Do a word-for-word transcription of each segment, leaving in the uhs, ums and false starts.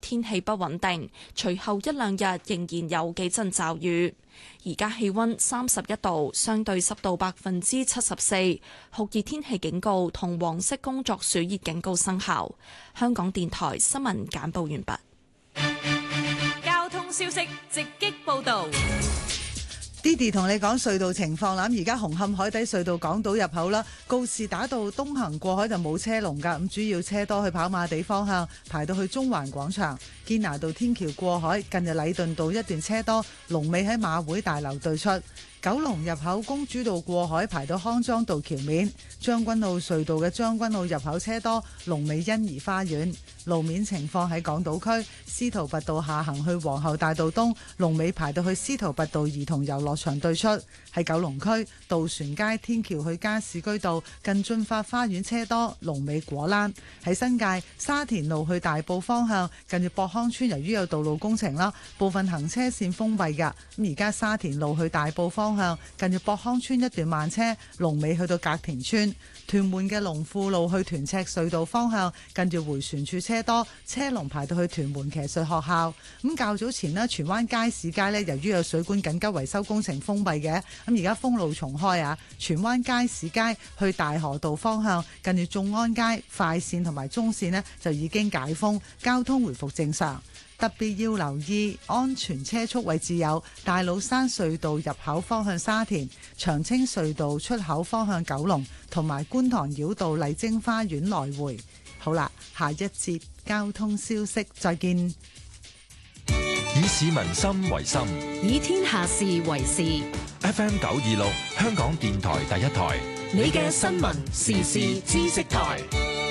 天氣不穩定，隨後一兩日仍然有幾陣驟雨。而家氣溫三十一度，相對濕度百分之七十四，酷熱天氣警告同黃色工作暑熱警告生效。香港電台新聞簡報完畢。 交通消息直擊報道。 Didi 同你講隧道情況啦，咁而家紅磡海底隧道港島入口啦，告士打道東行過海就冇車龍㗎，咁主要車多去跑馬地方向，排到去中環廣場。堅拿道天橋過海，近日禮頓道一段車多，龍尾喺馬會大樓對出。九龍入口公主道過海排到康莊道橋面，將軍澳隧道嘅將軍澳入口車多，龍尾欣怡花園。路面情況喺港島區，司徒拔道下行去皇后大道東，龍尾排到去司徒拔道兒童遊樂場對出。喺九龍區，渡船街天橋去加士居道近駿發花園車多，龍尾果欄。喺新界沙田路去大埔方向，近住博康村由於有道路工程啦，部分行車線封閉㗎。咁而家沙田路去大埔方向，近住博康村一段慢車，龍尾去到隔田村。屯門嘅龍富路去屯赤隧道方向，近住迴旋處車多，車龍排到去屯門騎術學校。咁較早前呢，荃灣街市街呢，由於有水管緊急維修工程封閉嘅，咁而家封路重開啊！荃灣街市街去大河道方向，近住眾安街快線同埋中線呢，就已經解封，交通回復正常。特別要留意安全車速位置有大老山隧道入口方向沙田、長青隧道出口方向九龍，同埋觀塘繞道麗晶花園來回。好啦，下一節交通消息再見。 以市民心為心， 以天下事為事。 F M 九二六香港電台第一台， 你嘅新聞時事知識台。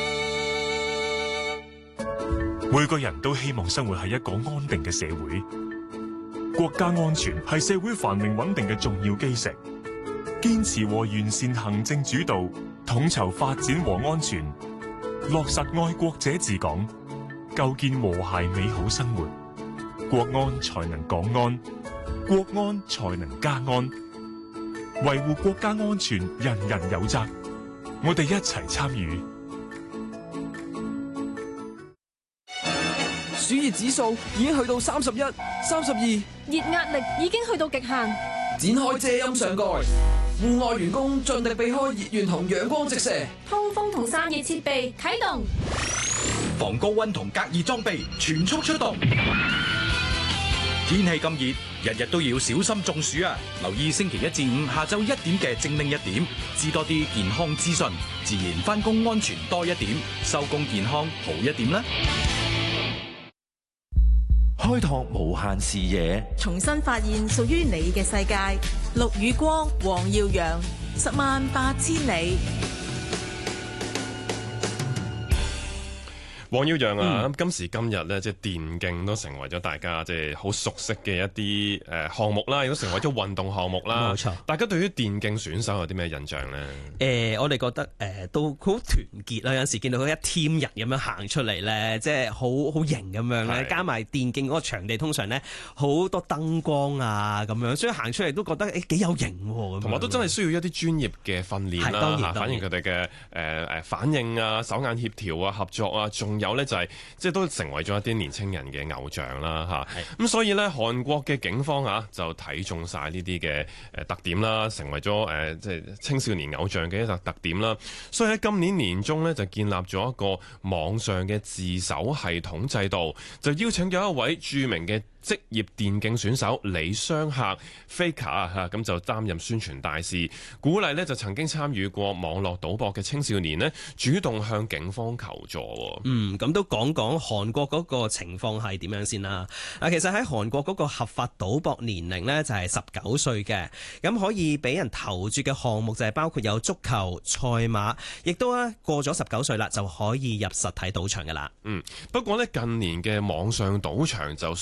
每個人都希望生活喺一個安定嘅社會，國家安全係社會繁榮穩定嘅重要基石。堅持和完善行政主導，統籌發展和安全，落實愛國者治港，構建和諧美好生活，國安才能港安，國安才能家安。維護國家安全，人人有責，我哋一齊參與。 暑熱指數已經去到三十一、三十二， 熱壓力已經去到極限。 展開遮陰上蓋，戶外員工盡力避開熱源同陽光直射。 通風同散熱設備啟動， 防高溫同隔熱裝備全速出動。天氣咁熱，日日都要小心中暑啊！留意星期一至五下晝一點嘅精靈一點，知多啲健康資訊，自然返工安全多一點，收工健康好一點啦！ 開拓無限視野， 重新發現屬於你嘅世界。陸宇光、黃耀揚，十萬八千里。 黃耀揚啊， 嗯、 今時今日咧，即係電競都成為咗大家即係好熟悉嘅一啲誒項目啦，亦都成為咗運動項目啦。 冇錯， 大家對於電競選手有啲咩印象咧？ 誒、呃，我哋覺得誒、呃、都好團結啦。有陣時見到佢一 team 人咁樣行出嚟咧，即係好好型咁樣咧。加埋電競嗰個場地，通常咧好多燈光啊咁樣，所以行出嚟都覺得誒幾有型喎。 同埋都真係需要一啲專業嘅訓練啦，嚇，反映佢哋嘅誒誒反應啊、手眼協調啊、合作啊，仲有咧就係即係都成為咗一啲年青人嘅偶像啦嚇，咁所以咧韓國嘅警方啊就睇中晒呢啲嘅誒特點啦，成為咗誒即係青少年偶像嘅一個特點啦，所以喺今年年中咧就建立咗一個網上嘅自首系統制度，就邀請咗一位著名嘅職業電競選手李相赫 Faker 啊，咁就擔任宣傳大使，鼓勵呢就曾經參與過網絡賭博嘅青少年呢主動向警方求助。 嗯，咁都講講韓國嗰個情況係點樣先啦。啊，其實喺韓國嗰個合法賭博年齡呢就係十九歲嘅，咁可以俾人投注嘅項目就係包括有足球、賽馬，亦都咧過咗十九歲啦就可以入實體賭場噶啦。 嗯，不過呢近年嘅網上賭場就相當之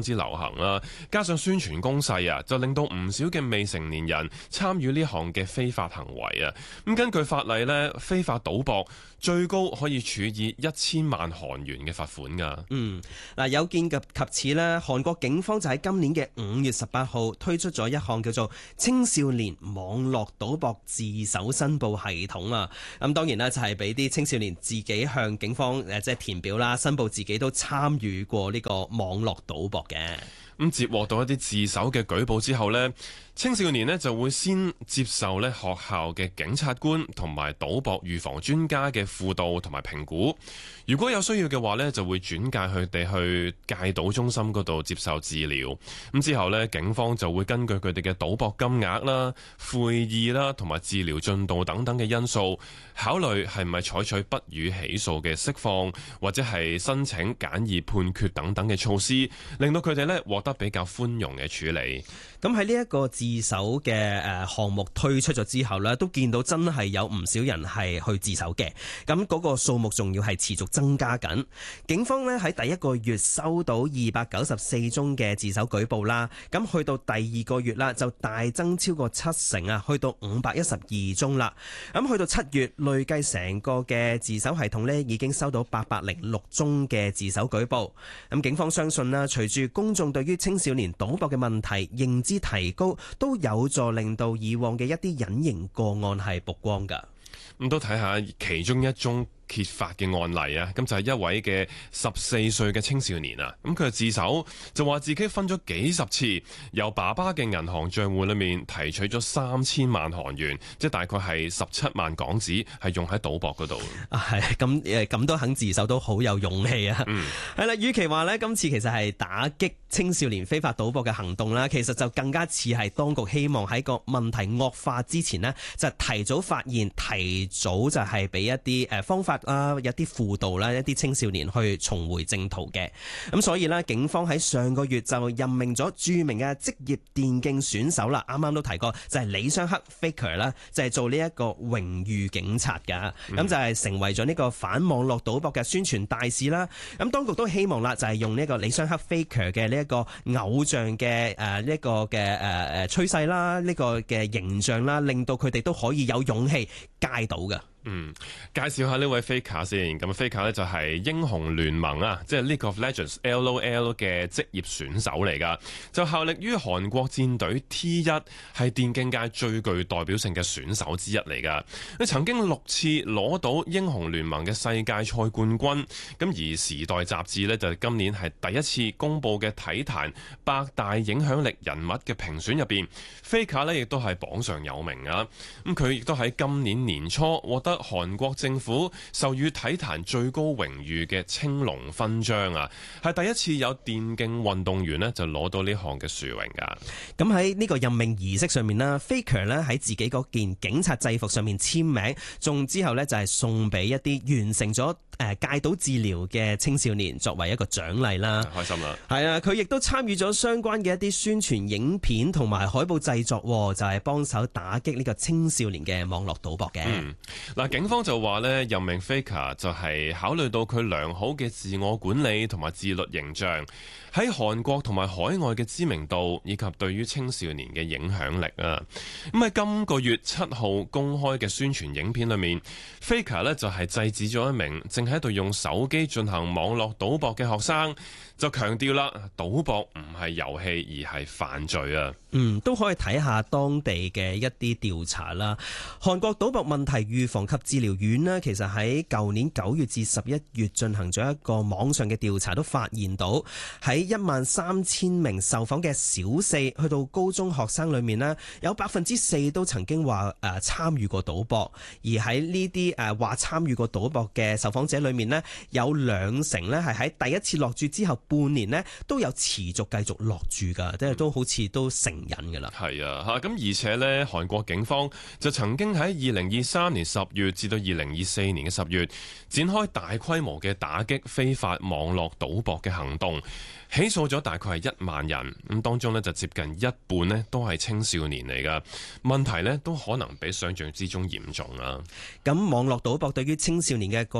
之流行啦，加上宣傳攻勢啊，就令到唔少嘅未成年人參與呢項嘅非法行為啊。咁根據法例呢，非法賭博最高可以處以一千萬韓元嘅罰款噶。 嗯，嗱，有見及及此呢，韓國警方就喺今年嘅五月十八號推出咗一項叫做青少年網絡賭博自首申報系統啊。咁當然啦，就係俾啲青少年自己向警方誒即係填表啦，申報自己都參與過呢個網絡賭博嘅。 咁接獲到一啲自首嘅舉報之後呢，青少年呢就會先接受呢學校嘅警察官同埋賭博預防專家嘅輔導同埋評估。如果有需要嘅話呢，就會轉介佢哋去戒賭中心嗰度接受治療。咁之後呢，警方就會根據佢哋嘅賭博金額啦、悔意啦同埋治療進度等等嘅因素，考慮係咪採取不予起訴嘅釋放，或者係申請簡易判決等等嘅措施，令到佢哋呢獲得比較寬容嘅處理。 咁喺呢一個自首嘅誒項目推出咗之後呢，都見到真係有唔少人係去自首嘅。咁嗰個數目仲要係持續增加緊。警方呢喺第一個月收到二百九十四宗嘅自首舉報啦，咁去到第二個月啦就大增超過七成啊，去到五百一十二宗啦。咁去到七月累計成個嘅自首系統呢已經收到八百零六宗嘅自首舉報。咁警方相信啦，隨住公眾對於青少年賭博嘅問題認知提高，都有助令到以往嘅一啲隱形個案係曝光㗎。 咁都睇下其中一宗揭發嘅案例啊，咁就係一位嘅十四歲嘅青少年啊，咁佢自首就話自己分咗幾十次由爸爸嘅銀行賬戶裏面提取咗三千萬韓元，即係大概係十七萬港紙，係用喺賭博嗰度。 啊，係咁誒，咁都肯自首都好有勇氣啊。嗯，係啦，與其話呢，今次其實係打擊青少年非法賭博嘅行動啦，其實就更加似係當局希望喺個問題惡化之前呢，就提早發現，提早就係俾一啲誒方法啊，一啲輔導啦，一啲青少年去重回正途嘅。咁所以呢，警方喺上個月就任命咗著名嘅職業電競選手啦，啱啱都提過，就係李相克 Faker 啦，就係做呢一個榮譽警察噶。咁、嗯、就係成為咗呢個反網絡賭博嘅宣傳大使啦。咁當局都希望啦，就係用呢個李相克 Faker 嘅呢一個偶像嘅誒呢一個嘅誒誒趨勢啦，呢、這個嘅形象啦，令到佢哋都可以有勇氣戒賭嘅。 嗯，介紹下呢位 Faker 先。咁 Faker 咧就係英雄聯盟啊，即係 League of Legends L O L 嘅職業選手嚟噶，就效力於韓國戰隊 T 一，係電競界最具代表性嘅選手之一嚟噶。佢曾經六次攞到英雄聯盟嘅世界賽冠軍。咁而時代雜誌呢，就今年係第一次公布嘅體壇百大影響力人物嘅評選入邊，Faker 呢亦都係榜上有名啊。咁佢亦都喺今年年初獲得韓國政府授予體壇最高榮譽嘅青龍勳章啊，係第一次有電競運動員呢就攞到呢項嘅殊榮噶。 咁喺呢個任命儀式上面啦 Faker 咧喺自己嗰件警察制服上面簽名，仲之後呢就係送俾一啲完成咗誒戒賭治療嘅青少年作為一個獎勵啦。 開心啦！ 係啊，佢亦都參與咗相關嘅一啲宣傳影片同埋海報製作，就係幫手打擊呢個青少年嘅網絡賭博嘅。 嗯，嗱，警方就話咧，任命 Faker 就係考慮到佢良好嘅自我管理同埋自律形象，喺韓國同埋海外嘅知名度，以及對於青少年嘅影響力啊。咁喺今個月七號公開嘅宣傳影片裏面 Faker 咧就係制止咗一名正喺度用手機進行網絡賭博嘅學生，就強調啦，賭博唔係遊戲而係犯罪啊。 嗯，都可以睇下當地嘅一啲調查啦。韓國賭博問題預防及治療院呢，其實喺舊年九月至十一月進行咗一個網上嘅調查，都發現到喺一萬三千名受訪嘅小四去到高中學生裏面呢，有百分之四都曾經話誒參與過賭博，而喺呢啲誒話參與過賭博嘅受訪者裏面呢，有兩成呢係喺第一次落注之後半年呢都有持續繼續落注噶，即係都好似都成癮噶啦。 係啊，吓咁而且呢，韓國警方就曾經喺二零二三年十月至到二零二四年嘅十月展開大規模嘅打擊非法網絡賭博嘅行動，起訴咗大概係一萬人，咁當中呢，就接近一半呢都係青少年嚟噶，問題呢，都可能比想象之中嚴重啊。 咁網絡賭博對於青少年嘅個人成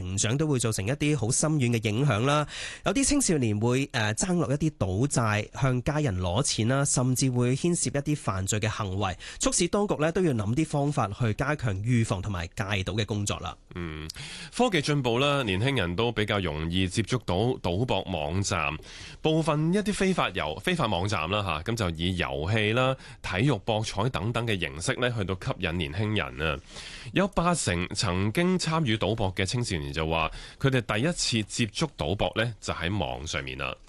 成長都會造成一啲好深遠嘅影響啦。有啲青少年會誒爭落一啲賭債，向家人攞錢啦，甚至會牽涉一啲犯罪嘅行為，促使當局咧都要諗啲方法去加強預防同埋戒賭嘅工作啦。 嗯，科技進步啦，年輕人都比較容易接觸到賭博網站，部分一啲非法遊非法網站啦吓，咁就以遊戲啦、體育博彩等等嘅形式咧，去到吸引年輕人啊。有八成曾經參與賭博嘅青少年就話，佢哋第一次接觸賭博咧，就喺網上面啦。